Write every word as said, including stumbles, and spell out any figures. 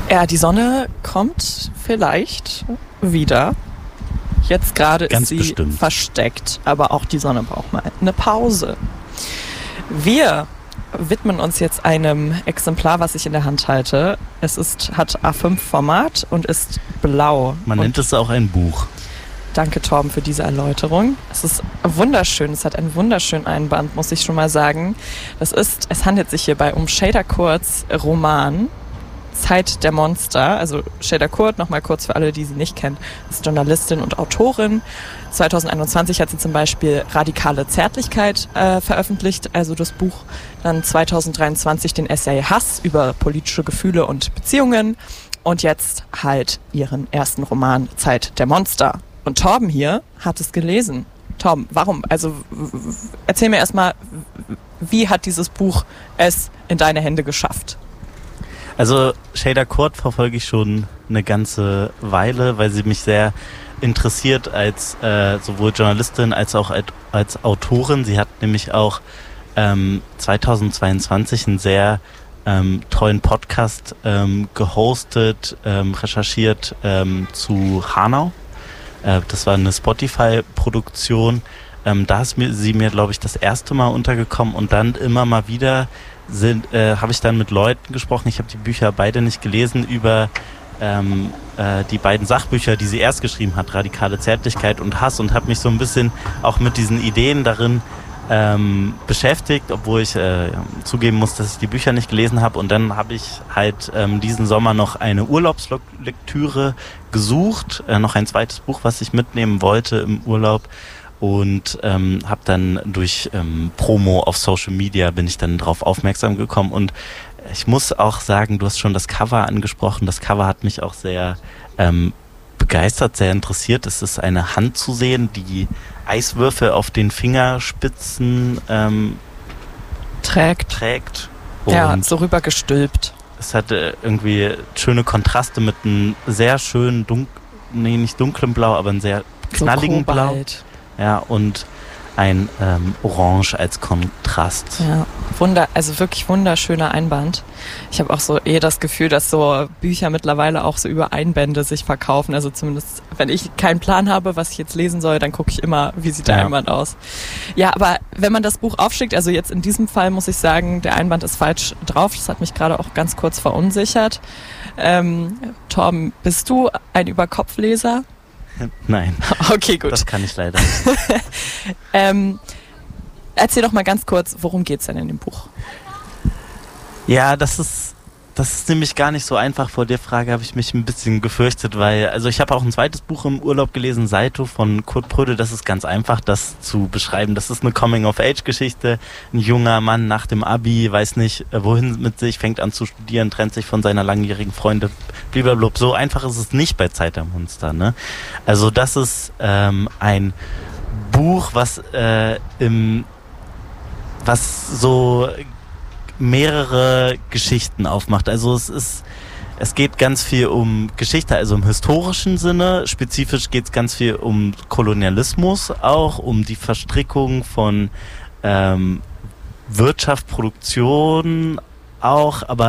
Ja, die Sonne kommt vielleicht wieder. Jetzt gerade ist sie bestimmt versteckt, aber auch die Sonne braucht mal eine Pause. Wir widmen uns jetzt einem Exemplar, was ich in der Hand halte. Es ist, hat A fünf Format und ist blau. Man und nennt es auch ein Buch. Danke, Torben, für diese Erläuterung. Es ist wunderschön. Es hat einen wunderschönen Einband, muss ich schon mal sagen. Das ist, es handelt sich hierbei um Shader Kurts Roman Zeit der Monster. Also Shader Kurt, nochmal kurz für alle, die sie nicht kennen, ist Journalistin und Autorin. zwanzig einundzwanzig hat sie zum Beispiel Radikale Zärtlichkeit äh, veröffentlicht, also das Buch. Dann zwanzig dreiundzwanzig den Essay Hass über politische Gefühle und Beziehungen. Und jetzt halt ihren ersten Roman Zeit der Monster. Und Torben hier hat es gelesen. Torben, warum? Also erzähl mir erstmal, wie hat dieses Buch es in deine Hände geschafft? Also Shader Kurt verfolge ich schon eine ganze Weile, weil sie mich sehr interessiert als äh, sowohl Journalistin als auch als, als Autorin. Sie hat nämlich auch ähm, zweitausendzweiundzwanzig einen sehr ähm, tollen Podcast ähm, gehostet, ähm, recherchiert ähm, zu Hanau. Äh, das war eine Spotify-Produktion. Ähm, da ist mir, sie mir, glaube ich, das erste Mal untergekommen und dann immer mal wieder sind, äh, habe ich dann mit Leuten gesprochen. Ich habe die Bücher beide nicht gelesen, über ähm, äh, die beiden Sachbücher, die sie erst geschrieben hat, Radikale Zärtlichkeit und Hass, und habe mich so ein bisschen auch mit diesen Ideen darin ähm, beschäftigt, obwohl ich äh, zugeben muss, dass ich die Bücher nicht gelesen habe. Und dann habe ich halt ähm, diesen Sommer noch eine Urlaubslektüre gesucht, äh, noch ein zweites Buch, was ich mitnehmen wollte im Urlaub. Und ähm, habe dann durch ähm, Promo auf Social Media bin ich dann drauf aufmerksam gekommen. Und ich muss auch sagen, du hast schon das Cover angesprochen. Das Cover hat mich auch sehr ähm, begeistert, sehr interessiert. Es ist eine Hand zu sehen, die Eiswürfel auf den Fingerspitzen ähm, trägt. trägt. Und ja, so rüber gestülpt. Es hatte irgendwie schöne Kontraste mit einem sehr schönen, dunk nee, nicht dunklen Blau, aber einem sehr knalligen so Blau. Ja, und ein ähm, Orange als Kontrast. Ja, wunder, also wirklich wunderschöner Einband. Ich habe auch so eh das Gefühl, dass so Bücher mittlerweile auch so über Einbände sich verkaufen. Also zumindest, wenn ich keinen Plan habe, was ich jetzt lesen soll, dann gucke ich immer, wie sieht der ja. Einband aus. Ja, aber wenn man das Buch aufschlägt, also jetzt in diesem Fall muss ich sagen, der Einband ist falsch drauf. Das hat mich gerade auch ganz kurz verunsichert. Ähm, Torben, bist du ein Überkopfleser? Nein. Okay, gut. Das kann ich leider nicht. ähm, erzähl doch mal ganz kurz, worum geht's denn in dem Buch? Ja, das ist, das ist nämlich gar nicht so einfach. Vor der Frage habe ich mich ein bisschen gefürchtet, weil, also ich habe auch ein zweites Buch im Urlaub gelesen, Saito von Kurt Prödel. Das ist ganz einfach, das zu beschreiben. Das ist eine Coming-of-Age-Geschichte. Ein junger Mann nach dem Abi, weiß nicht, wohin mit sich, fängt an zu studieren, trennt sich von seiner langjährigen Freundin, blablabla. So einfach ist es nicht bei Zeit der Monster, ne? Also das ist ähm, ein Buch, was äh, im was so mehrere Geschichten aufmacht. Also es ist, es geht ganz viel um Geschichte, also im historischen Sinne. Spezifisch geht es ganz viel um Kolonialismus, auch um die Verstrickung von ähm, Wirtschaft, Produktion auch, aber